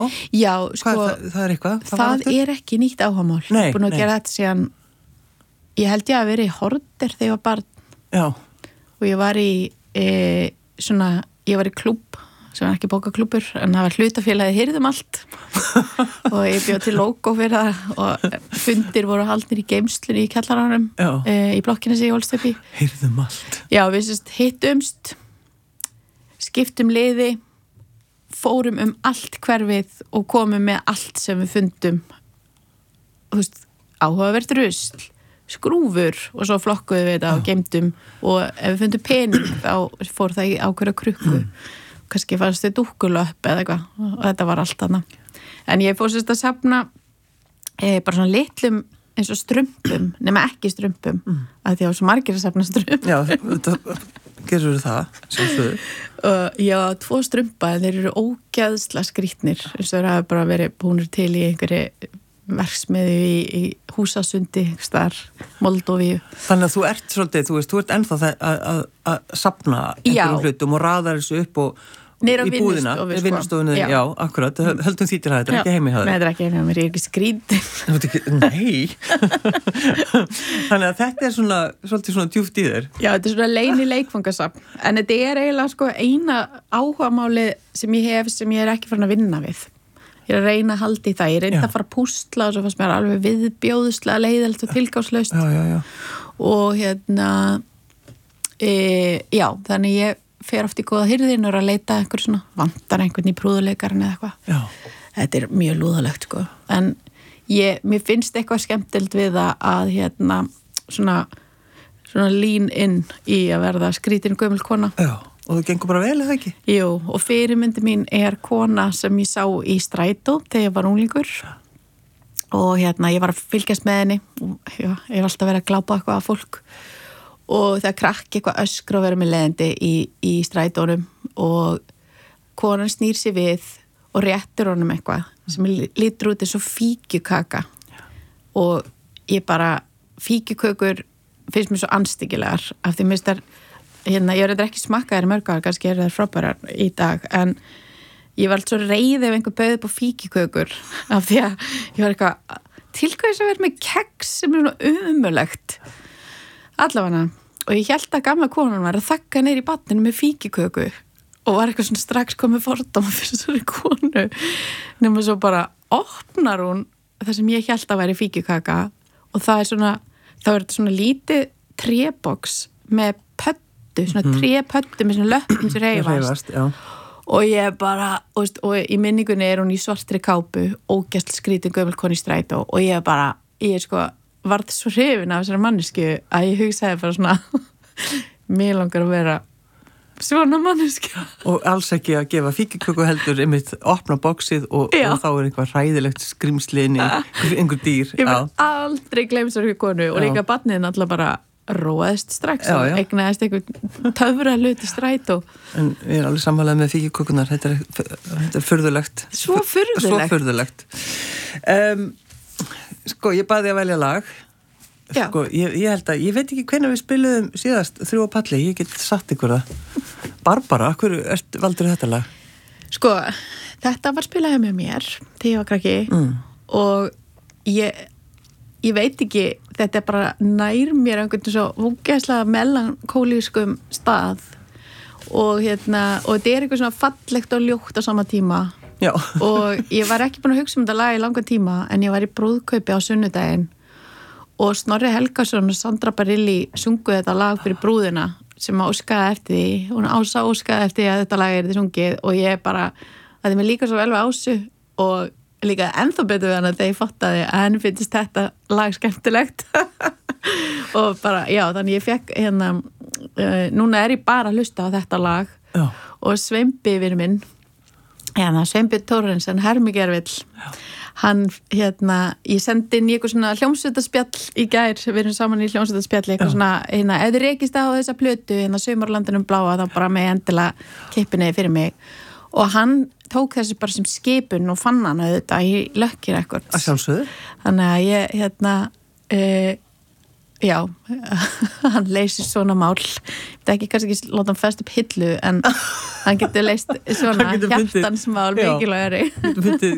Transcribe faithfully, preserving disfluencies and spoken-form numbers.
Já, sko, Hvað, það, það er eitthvað? Það, það er ekki nýtt áhugamál. Nei, búin að nei. gera þetta síðan, ég held ég að vera í Horder þegar ég var barn. Já. Og ég var í, e, svona, ég var í klúbb, sem er ekki bókaklúbbur, en það var hlutafélagið Hirðum allt. Og ég bjóð til logo fyrir það og fundir voru haldnir í geymslunni í kjallaranum, e, í blokkinu sem ég holst upp í. Hirðum allt. Já, við sérst hittumst, skiptum liði, fórum um allt hverfið og komum með allt sem við fundum. Þú veist, áhugavert rusl, skrúfur og svo flokkuðum við þetta og geymdum og ef við fundum pening þá fór það í ákveðra krukku. Kannski fannst þau dúkkulöpp eða eitthvað og þetta var allt annað. En ég fór sérst að safna e, bara svona litlum eins og strumpum, nema ekki strumpum, mm. að því að svo margir að safna strumpum. Já, þetta gerur það, sjálfsögðu. Og ég á tvo strumpa, þeir eru ógeðsla skrýtnir, eins og þeir hafa bara verið búnir til í einhverju verksmiðju í, í Húsasundi, þar, Moldóvíu. Þannig að þú ert svolítið, þú veist, þú ert ennþá það að, að, að safna einhverjum hlutum og raðar þessu upp og Nýra í búðina, sko. vinnustofunni, já. já, akkurat, höldum því til það, þetta er ekki heimi hjá þér. Nei, þetta er ekki heimi hjá mér, ég er ekki skrýtin. Nei. Þannig að þetta er svona, svolítið svona djúpt í þér. Já, þetta er svona leyni leikfangasafn, en þetta er eiginlega sko eina áhugamáli sem ég hef sem ég er ekki farin að vinna við. Ég er að reyna að halda í það, ég reyndi að fara að púsla og svo fannst mér alveg viðbjóðslega leiðilegt og tilgangslaust. Já, já, já. Og hérna, e, já, þannig ég fer oft í góða hirðin og að leita einhver svona, vantar einhvern í prúðuleikarinn eða eitthvað. Já. Þetta er mjög lúðalegt, sko. En ég, mér finnst eitthvað skemmtild við það að, hérna, svona, svona lean in í að verða skrítin gömul kona. Já, og það gengur bara vel, eða ekki? Jú, og fyrirmyndi mín er kona sem ég sá í strætó þegar ég var unglingur. Og hérna, ég var að fylgjast með henni og já, ég var alltaf verið að glápa eitthvað af fólk. Og það krakki eitthvað öskra og vera með leiðandi í, í strætónum og konan snýr sér við og réttur honum eitthvað sem lítur út eins og fíkjukaka og ég bara, fíkjukökur finnst mér svo anstíkilegar af því mér þar, hérna, ég er þetta ekki smakkaðir mörg ára, kannski er það frábærar í dag, en ég var alltaf svo reið ef einhver bauð upp á fíkjukökur af því að ég var eitthvað, til hvað þess að vera með keks sem er svona umulegt allavega. Og ég held að gamla konan var að þakka neyri í batninu með fíkiköku og var eitthvað svona strax komið fordóma fyrir þessari konu. Nefnum svo bara opnar hún það sem ég held að væri fíkikaka og það er svona, þá er þetta svona lítið tréboks með pöddu, svona mm. trépöddu með svona löppum sem reyfast. Og ég bara, og, og í minningunni er hún í svartri kápu, ógæsl skrítin gömul konu í strætó og ég bara, ég er sko varð svo hrifin af þessari mannesku að ég hugsaði bara svona mér langar að vera svona mannesku. Og alls ekki að gefa fíkiköku heldur einmitt opna boxið og, og þá er eitthvað hræðilegt skrimsliðni, einhver dýr. Ég verð aldrei gleymt þessari konu og líka barniðin alltaf bara róaðist strax já, já. Og eignaðist eitthvað töfra hluti strætó. En ég er alveg sammálaðið með fíkikökunar, þetta er, þetta er furðulegt. Svo furðulegt. Svo furðulegt. Um, Sko, ég baði að velja lag. Sko, ég, ég held að, ég veit ekki hvenær við spiluðum síðast þrjú á palli, ég get satt ykkur það. Barbara, hverju valdur þetta lag? Sko, þetta var spilað með mér þegar ég var krakki mm. og ég, ég veit ekki, þetta er bara nær mér einhvern svo ógeðslega melankólískum stað og hérna, og þetta er eitthvað svona fallegt og ljótt á sama tíma. Já. Og ég var ekki búin að hugsa um þetta lag í langa tíma en ég var í brúðkaupi á sunnudaginn og Snorri Helgason og Sandra Barilli sungu þetta lag fyrir brúðina sem óskaði eftir því, hún Ása óskaði eftir því að þetta lag er þetta sungið og ég bara, það er mér líka svo vel við Ásu og líka ennþá betur við hana þegar ég fattaði að henni finnst þetta lag skemmtilegt og bara, já, þannig ég fekk hérna, uh, núna er ég bara að hlusta á þetta lag já. Og Sveinbi vinur minn hérna, Sveinbjörn Thorrensen, hermigervill hann, hérna, ég sendi inn í eitthvað svona hljómsveitaspjall í gær, við erum saman í hljómsveitaspjalli eitthvað svona, hérna, ef þið rekist á þessa plötu hérna, Saumarlandinum bláa, þá bara með endilega kippinni fyrir mig og hann tók þessi bara sem skipun og fann hann auðvitað í Lucky Records að sjálfsögðu þannig að ég, hérna uh, já, hann leysir svona mál þetta er ekki kannski ekki láta hann fest upp hillu en hann getur leyst svona hjartansmál mikilvægari getur fundið